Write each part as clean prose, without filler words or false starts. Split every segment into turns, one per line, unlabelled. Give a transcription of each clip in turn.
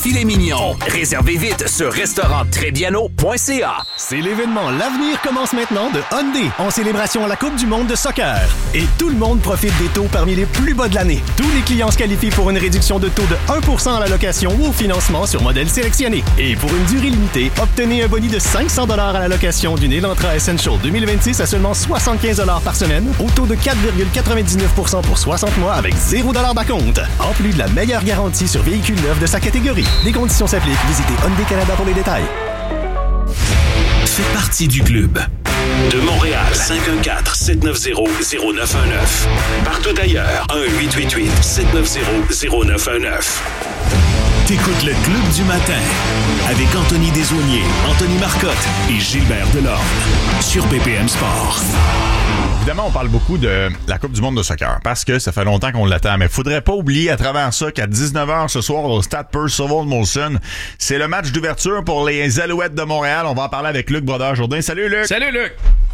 filet mignon. Réservez vite sur restauranttrebiano.ca.
C'est l'événement L'avenir commence maintenant de Hyundai en célébration à la Coupe du monde de soccer. Et tout le monde profite des taux parmi les plus bas de l'année. Tous les clients se qualifient pour une réduction de taux de 1% à la location ou au financement sur modèle sélectionné. Et pour une durée limitée, obtenez un boni de 500 $ à la location d'une Elantra Essential 2026 à seulement 75 $ par semaine, au taux de 4,99% pour 60 mois avec 0 $ d'acompte. En plus de la meilleure garantie sur véhicules neufs de sa catégorie. Des conditions s'appliquent. Visitez Hyundai Canada pour les détails.
Fais partie du club. De Montréal, 514-790-0919. Partout ailleurs, 1-888-790-0919. T'écoutes le Club du matin avec Anthony Desaulniers, Anthony Marcotte et Gilbert Delorme sur BPM Sport.
Évidemment, on parle beaucoup de la Coupe du monde de soccer parce que ça fait longtemps qu'on l'attend. Mais faudrait pas oublier à travers ça qu'à 19h ce soir au Stade Percival Molson, c'est le match d'ouverture pour les Alouettes de Montréal. On va en parler avec Luc Brodeur-Jourdain. Salut Luc!
Salut Luc!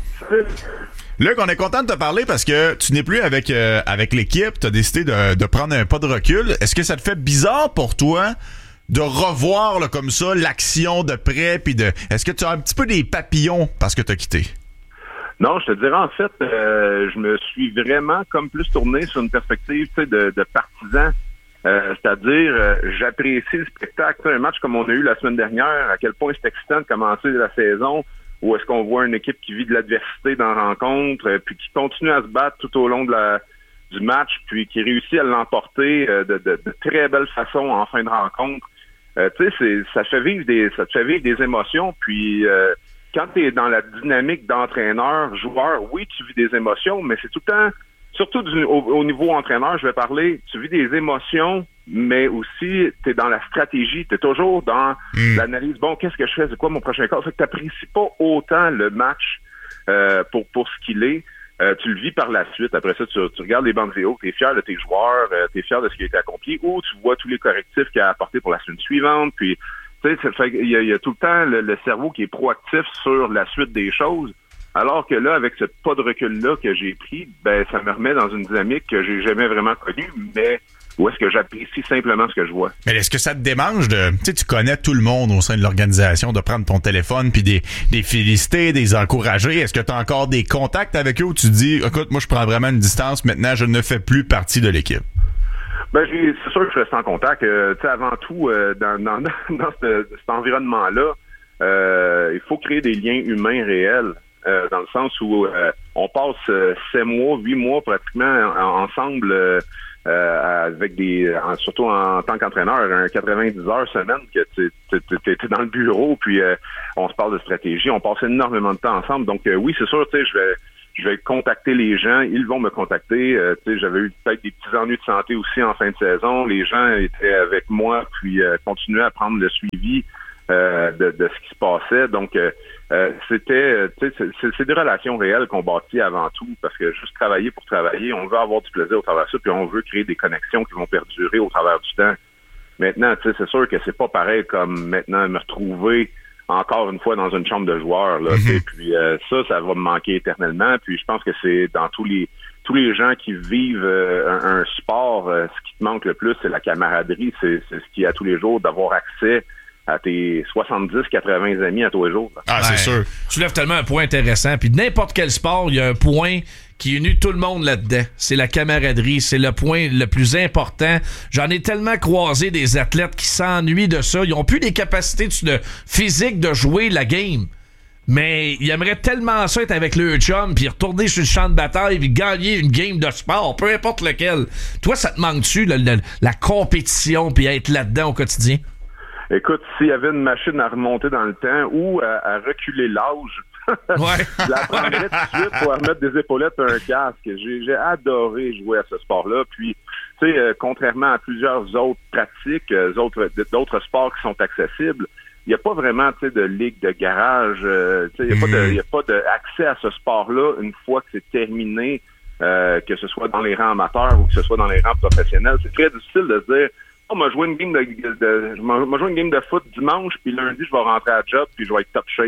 Luc, on est content de te parler parce que tu n'es plus avec l'équipe. Tu as décidé de prendre un pas de recul. Est-ce que ça te fait bizarre pour toi de revoir là, comme ça l'action de près? Puis est-ce que tu as un petit peu des papillons parce que tu as quitté?
Non, je te dirais en fait, je me suis vraiment comme plus tourné sur une perspective de partisan. C'est-à-dire, j'apprécie le spectacle. Un match comme on a eu la semaine dernière, à quel point c'est excitant de commencer la saison, où est-ce qu'on voit une équipe qui vit de l'adversité dans la rencontre, puis qui continue à se battre tout au long du match, puis qui réussit à l'emporter de très belle façon en fin de rencontre. Tu sais, ça te fait vivre des émotions, puis quand tu es dans la dynamique d'entraîneur, joueur, oui, tu vis des émotions, mais c'est tout le temps, surtout au niveau entraîneur, je vais parler, tu vis des émotions, mais aussi tu es dans la stratégie, tu es toujours dans l'analyse. Bon, qu'est-ce que je fais? C'est quoi mon prochain cas? Fait que tu n'apprécies pas autant le match pour ce qu'il est. Tu le vis par la suite. Après ça, tu regardes les bandes vidéo, tu es fier de tes joueurs, tu es fier de ce qui a été accompli, ou tu vois tous les correctifs qu'il a apportés pour la semaine suivante, puis il y a tout le temps le cerveau qui est proactif sur la suite des choses, alors que là, avec ce pas de recul-là que j'ai pris, ben ça me remet dans une dynamique que j'ai jamais vraiment connue, mais où est-ce que j'apprécie simplement ce que je vois.
Mais est-ce que ça te démange de... Tu sais, tu connais tout le monde au sein de l'organisation, de prendre ton téléphone puis des féliciter, des encourager. Est-ce que tu as encore des contacts avec eux où tu te dis, écoute, moi je prends vraiment une distance, maintenant je ne fais plus partie de l'équipe?
Ben, c'est sûr que je reste en contact. Tu sais, avant tout, dans cet environnement-là, il faut créer des liens humains réels, dans le sens où on passe 7 mois, 8 mois pratiquement ensemble, avec surtout en tant qu'entraîneur, 90 heures semaine que t'es dans le bureau, puis on se parle de stratégie, on passe énormément de temps ensemble. Donc oui, c'est sûr, tu sais, je vais contacter les gens, ils vont me contacter. Tu sais, j'avais eu peut-être des petits ennuis de santé aussi en fin de saison. Les gens étaient avec moi, puis continuaient à prendre le suivi de ce qui se passait. Donc, c'était, tu sais, c'est des relations réelles qu'on bâtit avant tout, parce que juste travailler pour travailler, on veut avoir du plaisir au travers de ça, puis on veut créer des connexions qui vont perdurer au travers du temps. Maintenant, tu sais, c'est sûr que c'est pas pareil comme maintenant me retrouver encore une fois dans une chambre de joueurs, là. Puis ça va me manquer éternellement. Puis je pense que c'est dans tous les gens qui vivent un sport, ce qui te manque le plus, c'est la camaraderie, c'est ce qui est à tous les jours, d'avoir accès à tes 70-80 amis à tous les jours. Là.
Ah, c'est sûr.
Tu lèves tellement un point intéressant. Puis n'importe quel sport, il y a un point qui unit tout le monde là-dedans. C'est la camaraderie. C'est le point le plus important. J'en ai tellement croisé des athlètes qui s'ennuient de ça. Ils ont plus les capacités physiques de jouer la game. Mais ils aimeraient tellement ça être avec le chum, puis retourner sur le champ de bataille, puis gagner une game de sport, peu importe lequel. Toi, ça te manque-tu, la compétition, puis être là-dedans au quotidien?
Écoute, s'il y avait une machine à remonter dans le temps ou à reculer l'âge, je la prendrais tout de suite pour remettre des épaulettes et un casque. J'ai adoré jouer à ce sport-là. Puis, tu sais, contrairement à plusieurs autres pratiques, d'autres sports qui sont accessibles, il n'y a pas vraiment, tu sais, de ligue de garage. Tu sais, il n'y a pas d'accès à ce sport-là une fois que c'est terminé, que ce soit dans les rangs amateurs ou que ce soit dans les rangs professionnels. C'est très difficile de se dire, on m'a joué une game une game de foot dimanche, puis lundi, je vais rentrer à la job, puis je vais être top shape.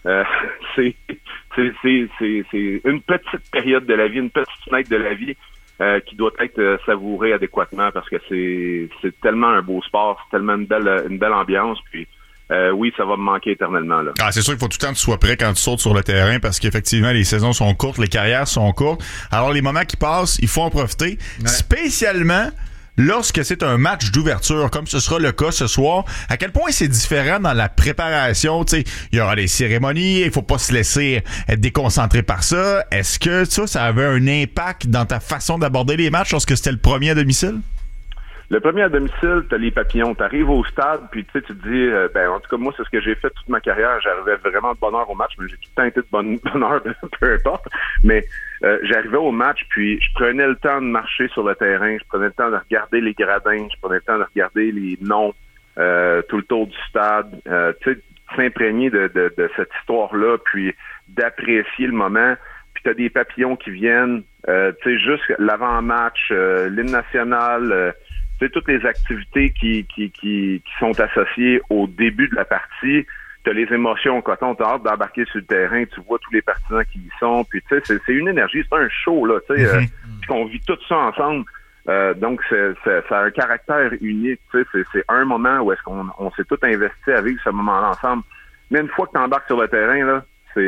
C'est une petite période de la vie, une petite fenêtre de la vie. qui doit être savouré adéquatement parce que c'est tellement un beau sport, c'est tellement une belle ambiance, puis oui, ça va me manquer éternellement, là.
Ah, c'est sûr qu'il faut tout le temps que tu sois prêt quand tu sautes sur le terrain parce qu'effectivement, les saisons sont courtes, les carrières sont courtes. Alors, les moments qui passent, il faut en profiter. Ouais. Spécialement lorsque c'est un match d'ouverture, comme ce sera le cas ce soir. À quel point c'est différent dans la préparation? Tu sais, il y aura des cérémonies, il faut pas se laisser être déconcentré par ça. Est-ce que ça avait un impact dans ta façon d'aborder les matchs lorsque c'était le premier à domicile?
Le premier à domicile, t'as les papillons. T'arrives au stade, puis tu te dis, en tout cas, moi, c'est ce que j'ai fait toute ma carrière. J'arrivais vraiment de bonne heure au match, mais j'ai tout le temps été de bonne heure, peu importe. Mais j'arrivais au match, puis je prenais le temps de marcher sur le terrain, je prenais le temps de regarder les gradins, je prenais le temps de regarder les noms, tout le tour du stade, tu sais, s'imprégner de cette histoire-là, puis d'apprécier le moment. Puis t'as des papillons qui viennent, tu sais, juste l'avant-match, l'hymne national, tu sais, toutes les activités qui sont associées au début de la partie. T'as les émotions quand t'as hâte d'embarquer sur le terrain, tu vois tous les partisans qui y sont, puis tu sais, c'est une énergie, c'est un show, là, tu sais, puis qu'on vit tout ça ensemble. Donc, ça a un caractère unique, tu sais, c'est un moment où est-ce qu'on s'est tout investi à vivre ce moment-là ensemble. Mais une fois que t'embarques sur le terrain, là, c'est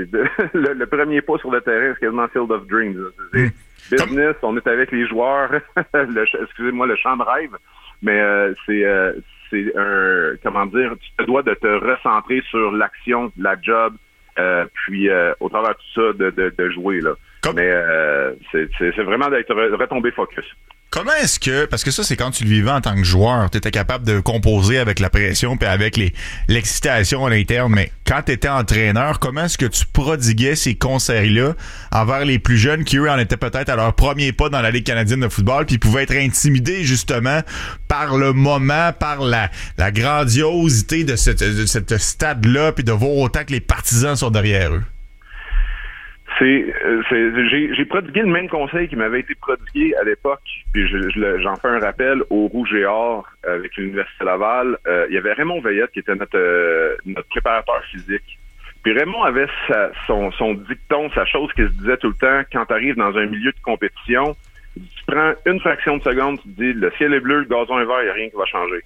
le premier pas sur le terrain, c'est quasiment Field of Dreams. C'est business, on est avec les joueurs, excusez-moi, le champ de rêve, mais c'est un, comment dire, tu te dois de te recentrer sur l'action, la job, puis au travers de tout ça, de jouer, là. Mais c'est vraiment d'être retombé focus.
Comment est-ce que, parce que ça, c'est quand tu le vivais en tant que joueur, tu étais capable de composer avec la pression puis avec l'excitation à l'interne, mais quand tu étais entraîneur, comment est-ce que tu prodiguais ces conseils-là envers les plus jeunes qui, eux, en étaient peut-être à leur premier pas dans la Ligue canadienne de football puis pouvaient être intimidés, justement, par le moment, par la grandiosité de cette stade-là puis de voir autant que les partisans sont derrière eux?
J'ai prodigué le même conseil qui m'avait été prodigué à l'époque, puis j'en fais un rappel au Rouge et Or avec l'Université Laval. Il y avait Raymond Veillette qui était notre préparateur physique. Puis Raymond avait son dicton, sa chose qui se disait tout le temps, quand tu arrives dans un milieu de compétition, tu prends une fraction de seconde, tu te dis, le ciel est bleu, le gazon est vert, il n'y a rien qui va changer.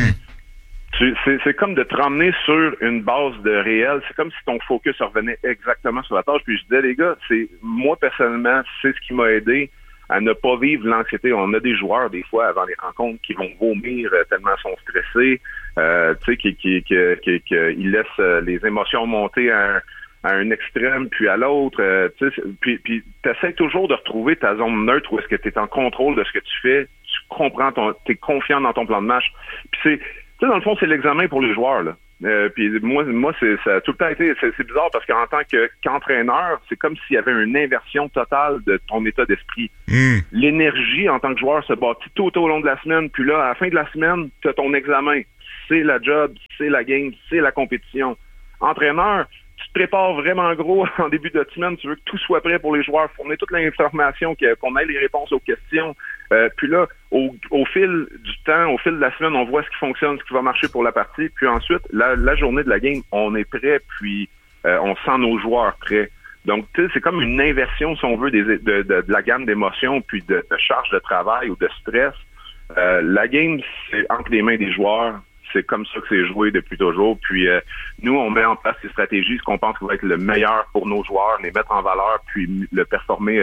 C'est comme de te ramener sur une base de réel. C'est comme si ton focus revenait exactement sur la tâche. Puis je disais, les gars, moi personnellement, c'est ce qui m'a aidé à ne pas vivre l'anxiété. On a des joueurs, des fois, avant les rencontres, qui vont vomir tellement ils sont stressés, tu sais, ils laissent les émotions monter à un extrême puis à l'autre. Puis t'essaies toujours de retrouver ta zone neutre où est-ce que tu es en contrôle de ce que tu fais. Tu comprends, t'es confiant dans ton plan de match. Puis tu sais, dans le fond, c'est l'examen pour les joueurs, là. Puis moi, ça a tout le temps été, c'est bizarre parce qu'en tant qu'entraîneur, c'est comme s'il y avait une inversion totale de ton état d'esprit. L'énergie en tant que joueur se bâtit tout au long de la semaine, puis là, à la fin de la semaine, tu as ton examen. C'est la job, c'est la game, c'est la compétition. Entraîneur, tu te prépares vraiment gros en début de semaine, tu veux que tout soit prêt pour les joueurs, fournir toute l'information, qu'on ait les réponses aux questions. Puis là, au fil du temps, au fil de la semaine, on voit ce qui fonctionne, ce qui va marcher pour la partie. Puis ensuite, la journée de la game, on est prêt, puis on sent nos joueurs prêts. Donc, tu sais, c'est comme une inversion, si on veut, de la gamme d'émotions, puis de charge de travail ou de stress. La game, c'est entre les mains des joueurs. C'est comme ça que c'est joué depuis toujours. Puis nous, on met en place ces stratégies, ce qu'on pense qui va être le meilleur pour nos joueurs, les mettre en valeur, puis le performer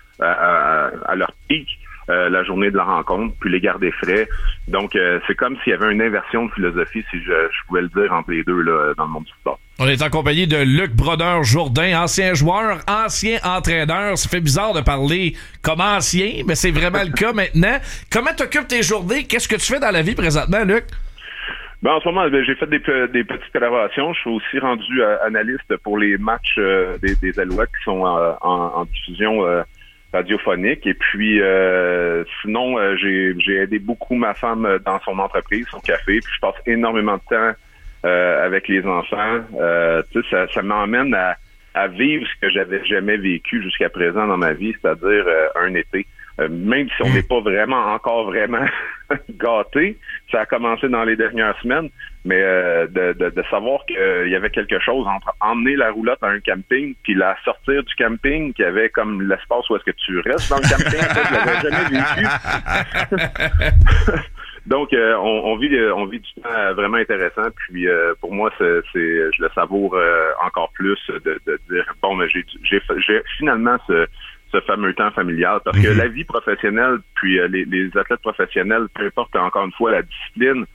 à leur pic la journée de la rencontre, puis les garder frais. Donc, c'est comme s'il y avait une inversion de philosophie, si je pouvais le dire, entre les deux là, dans le monde du sport.
On est en compagnie de Luc Brodeur-Jourdain, ancien joueur, ancien entraîneur. Ça fait bizarre de parler comme ancien, mais c'est vraiment le cas maintenant. Comment t'occupes tes journées? Qu'est-ce que tu fais dans la vie présentement, Luc?
Ben, en ce moment, j'ai fait des petites collaborations. Je suis aussi rendu analyste pour les matchs des Alouettes qui sont en diffusion radiophonique. Et puis, sinon, j'ai aidé beaucoup ma femme dans son entreprise, son café. Puis, je passe énormément de temps avec les enfants. Tu sais, ça m'emmène à vivre ce que j'avais jamais vécu jusqu'à présent dans ma vie, c'est-à-dire un été. même si on n'est pas encore vraiment gâté, ça a commencé dans les dernières semaines, mais de savoir qu'il y avait quelque chose entre emmener la roulotte à un camping puis la sortir du camping, qu'il y avait comme l'espace où est-ce que tu restes dans le camping, ça, je l'avais jamais vécu. Donc, on vit du temps vraiment intéressant. Puis, pour moi, je le savoure encore plus de dire, bon, mais j'ai finalement ce fameux temps familial, parce que la vie professionnelle, puis les athlètes professionnels, peu importe encore une fois la discipline,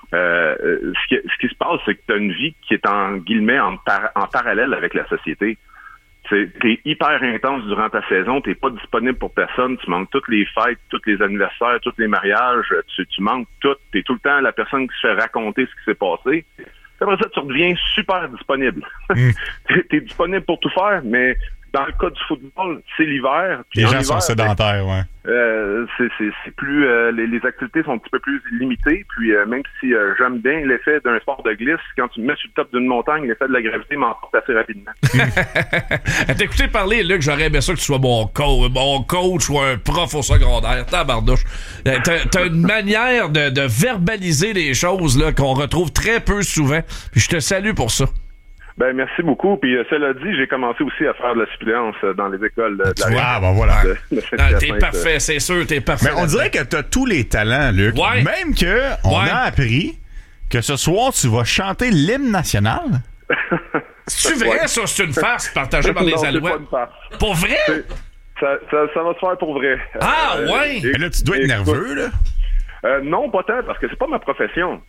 ce qui se passe, c'est que tu as une vie qui est en guillemets en parallèle avec la société. T'es hyper intense durant ta saison, t'es pas disponible pour personne, tu manques toutes les fêtes, tous les anniversaires, tous les mariages, tu manques tout, t'es tout le temps la personne qui se fait raconter ce qui s'est passé. Après ça, tu redeviens super disponible. T'es disponible pour tout faire, mais dans le cas du football, c'est l'hiver.
Les gens sont sédentaires, ouais.
C'est plus les activités sont un petit peu plus limitées. Puis même si j'aime bien l'effet d'un sport de glisse, quand tu me mets sur le top d'une montagne, l'effet de la gravité m'emporte assez rapidement.
T'as écouté parler, Luc, j'aurais aimé ça que tu sois mon coach ou un prof au secondaire. Tabarnouche. T'as une manière de verbaliser les choses là qu'on retrouve très peu souvent. Puis je te salue pour ça.
Ben merci beaucoup. Puis cela dit, j'ai commencé aussi à faire de la suppléance dans les écoles de la
ben voilà.
T'es parfait, c'est sûr, t'es parfait.
Mais on dirait que t'as tous les talents, Luc.
Ouais.
Même que on a appris que ce soir, tu vas chanter l'hymne national.
C'est-tu vrai, ça? C'est une farce partagée par les Alouettes?
C'est pas une farce.
Pour vrai?
Ça va se faire pour vrai.
Ah, ouais!
Mais là, tu dois être nerveux, là.
Non, pas tant, parce que c'est pas ma profession.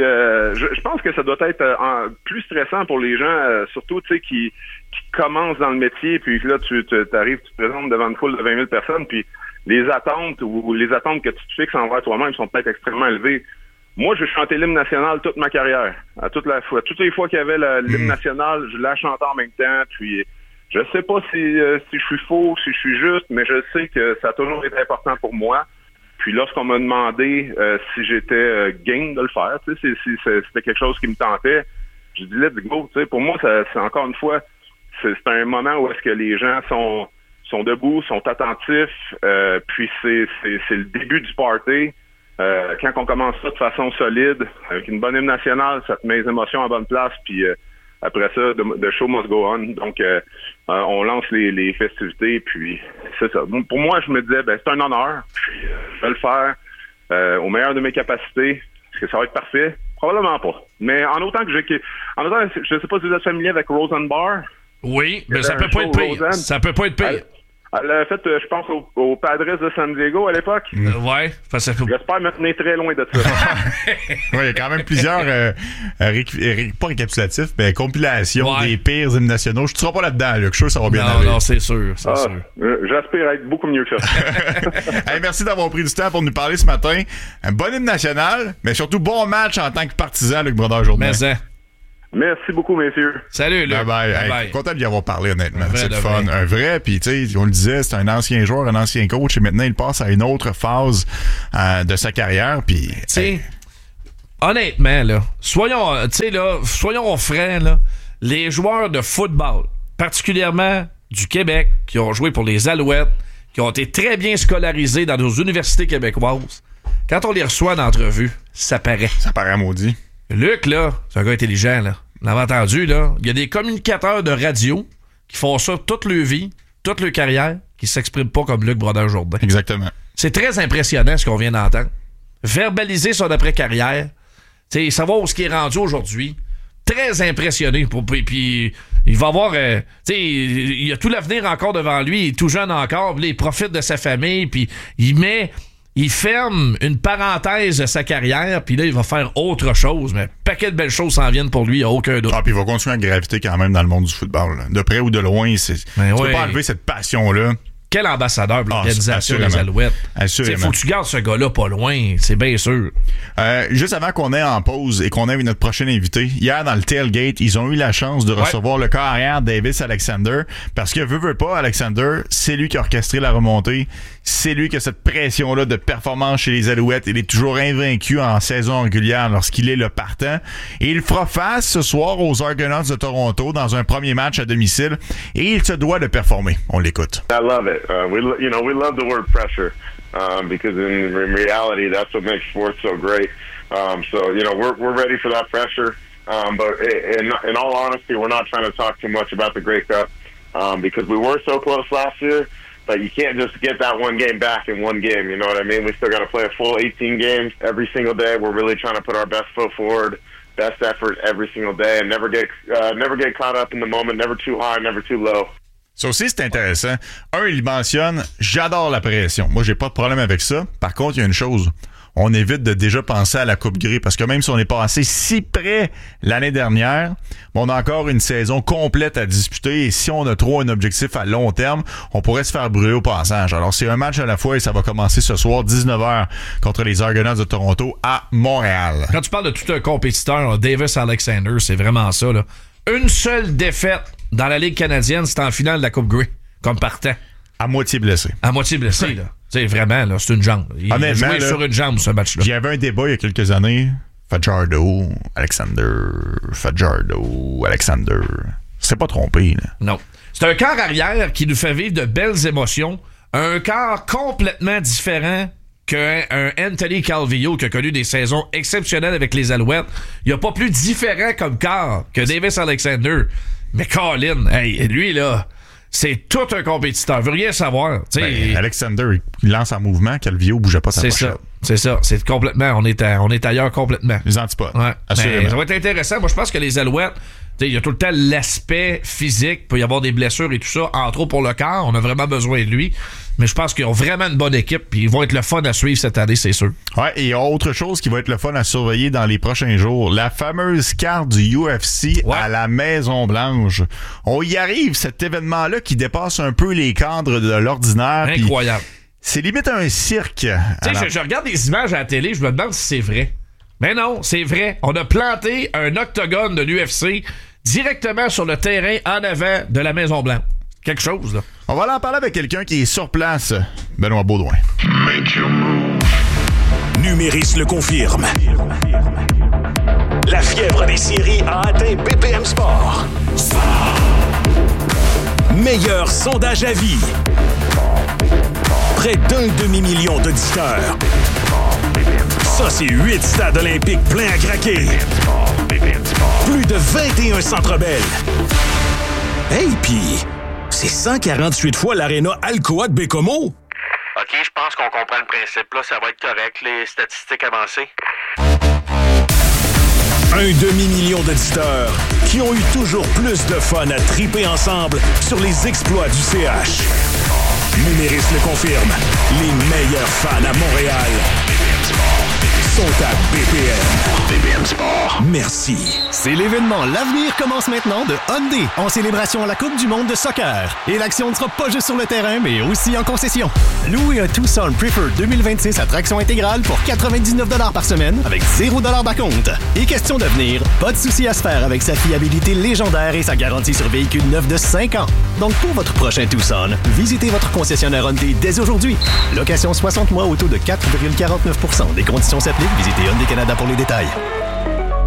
Je pense que ça doit être plus stressant pour les gens, surtout qui commencent dans le métier, puis là, tu t'arrives, tu te présentes devant une foule de 20 000 personnes, puis les attentes que tu te fixes envers toi-même sont peut-être extrêmement élevées. Moi, j'ai chanté l'hymne national toute ma carrière. Toutes les fois qu'il y avait l'hymne national, je la chantais en même temps, puis je sais pas si je suis faux, si je suis juste, mais je sais que ça a toujours été important pour moi. Puis lorsqu'on m'a demandé si j'étais game de le faire, si c'était quelque chose qui me tentait, j'ai dit let's go. Pour moi, c'est encore une fois, c'est un moment où est-ce que les gens sont debout, sont attentifs, puis c'est le début du party. Quand on commence ça de façon solide, avec une bonne hymne nationale, ça te met les émotions à bonne place, puis après ça, the show must go on. Donc, on lance les festivités, puis c'est ça. Pour moi, je me disais, c'est un honneur, puis je vais le faire au meilleur de mes capacités. Est-ce que ça va être parfait? Probablement pas. Mais en autant, je sais pas si vous êtes familier avec Rosenbar.
Oui, mais ça peut pas être pire. Ça peut pas être pire.
Elle a fait, je pense, au Padres de San Diego à l'époque.
Ouais.
J'espère me tenir très loin de ça.
Oui, il y a quand même plusieurs, pas récapitulatifs, mais compilations des pires hymnes nationaux. Je ne serai pas là-dedans, Luc. Je suis sûr que ça va bien aller.
Non, c'est sûr.
J'aspire à être beaucoup mieux que ça.
Hey, merci d'avoir pris du temps pour nous parler ce matin. Un bon hymne national, mais surtout bon match en tant que partisan, Luc Brodeur-Jourdain.
Merci beaucoup, messieurs.
Salut, Luc.
Bye. Hey, content d'y avoir parlé, honnêtement. C'est le fun. Un vrai, puis tu sais, on le disait, c'est un ancien joueur, un ancien coach, et maintenant, il passe à une autre phase de sa carrière, puis...
Tu sais, honnêtement, là, soyons francs, là, les joueurs de football, particulièrement du Québec, qui ont joué pour les Alouettes, qui ont été très bien scolarisés dans nos universités québécoises, quand on les reçoit en entrevue, ça paraît.
Ça paraît maudit.
Luc, là, c'est un gars intelligent, là. Vous l'avez entendu, là. Il y a des communicateurs de radio qui font ça toute leur vie, toute leur carrière, qui s'expriment pas comme Luc Brodeur-Jourdain.
Exactement.
C'est très impressionnant ce qu'on vient d'entendre. Verbaliser son après-carrière, savoir où ce qui est rendu aujourd'hui. Très impressionné. Puis il va avoir... il a tout l'avenir encore devant lui. Il est tout jeune encore. Puis il profite de sa famille. Puis il ferme une parenthèse de sa carrière, puis là, il va faire autre chose. Mais un paquet de belles choses s'en viennent pour lui, il n'y a aucun doute.
Puis il va continuer à graviter quand même dans le monde du football. Là. De près ou de loin, tu peux pas enlever cette passion-là.
Quel ambassadeur de l'organisation des Alouettes. Il faut que tu gardes ce gars-là pas loin, c'est bien sûr.
Juste avant qu'on aille en pause et qu'on ait notre prochain invité, hier dans le tailgate, ils ont eu la chance de recevoir le corps arrière Davis Alexander, parce que veut pas, Alexander, c'est lui qui a orchestré la remontée, c'est lui qui a cette pression-là de performance chez les Alouettes. Il est toujours invaincu en saison régulière lorsqu'il est le partant. Et il fera face ce soir aux Argonauts de Toronto dans un premier match à domicile, et il se doit de performer. On l'écoute.
I love it. it. We love the word pressure because in reality, that's what makes sports so great. So we're ready for that pressure. But in all honesty, we're not trying to talk too much about the Grey Cup because we were so close last year. But you can't just get that one game back in one game. You know what I mean? We still got to play a full 18 games every single day. We're really trying to put our best foot forward, best effort every single day, and never get caught up in the moment. Never too high, never too low.
Ça aussi, c'est intéressant. Il mentionne « J'adore la pression ». Moi, j'ai pas de problème avec ça. Par contre, il y a une chose. On évite de déjà penser à la Coupe Grey parce que même si on est passé si près l'année dernière, on a encore une saison complète à disputer et si on a trop un objectif à long terme, on pourrait se faire brûler au passage. Alors, c'est un match à la fois et ça va commencer ce soir 19h contre les Argonauts de Toronto à Montréal.
Quand tu parles de tout un compétiteur, Davis Alexander, c'est vraiment ça, là. Une seule défaite dans la Ligue canadienne, c'est en finale de la Coupe Grey, comme partant.
À moitié blessé.
À moitié blessé, là. Tu sais, vraiment, là, c'est une jambe. Il a joué sur une jambe, ce match-là.
Il y avait un débat il y a quelques années. Fajardo, Alexander. C'est pas trompé, là.
Non. C'est un quart arrière qui nous fait vivre de belles émotions. Un quart complètement différent qu'un Anthony Calvillo qui a connu des saisons exceptionnelles avec les Alouettes. Il n'y a pas plus différent comme quart que Davis Alexander. Mais Colin, lui, là... C'est tout un compétiteur. Veut rien savoir.
Alexander, il lance en mouvement. Calvillo bougeait pas sa pochette.
C'est ça. C'est complètement. On est ailleurs complètement.
Les antipodes.
Ouais. Ça va être intéressant. Moi, je pense que les Alouettes, il y a tout le temps l'aspect physique. Il peut y avoir des blessures et tout ça. Entre autres pour le corps. On a vraiment besoin de lui. Mais je pense qu'ils ont vraiment une bonne équipe. Puis ils vont être le fun à suivre cette année, c'est sûr.
Ouais, et autre chose qui va être le fun à surveiller dans les prochains jours. La fameuse carte du UFC à la Maison-Blanche. On y arrive, cet événement-là qui dépasse un peu les cadres de l'ordinaire.
Incroyable.
C'est limite un cirque.
Je regarde des images à la télé, je me demande si c'est vrai. Mais non, c'est vrai. On a planté un octogone de l'UFC directement sur le terrain en avant de la Maison-Blanche. Quelque chose, là.
On va aller en parler avec quelqu'un qui est sur place, Benoît Baudouin.
Numéris le confirme. La fièvre des séries a atteint BPM Sport. Meilleur sondage à vie. Près d'1 demi-million d'auditeurs. Ça, c'est 8 stades olympiques pleins à craquer. Plus de 21 Centre Bell. Hey, pis... c'est 148 fois l'aréna Alcoa de Bécomo.
OK, je pense qu'on comprend le principe. Là, ça va être correct, les statistiques avancées.
1 demi-million d'auditeurs qui ont eu toujours plus de fun à triper ensemble sur les exploits du CH. Numéris le confirme. Les meilleurs fans à Montréal sont à BPM. BPM Sport. Merci.
C'est l'événement L'avenir commence maintenant de Hyundai en célébration à la Coupe du monde de soccer. Et l'action ne sera pas juste sur le terrain, mais aussi en concession. Louez un Tucson Preferred 2026 à traction intégrale pour 99$ par semaine avec 0$ d'acompte. Et question d'avenir, pas de souci à se faire avec sa fiabilité légendaire et sa garantie sur véhicule neuf de 5 ans. Donc pour votre prochain Tucson, visitez votre concessionnaire Hyundai dès aujourd'hui. Location 60 mois au taux de 4,49%. Des conditions s'appliquent. Visitez Hyundai Canada pour les détails.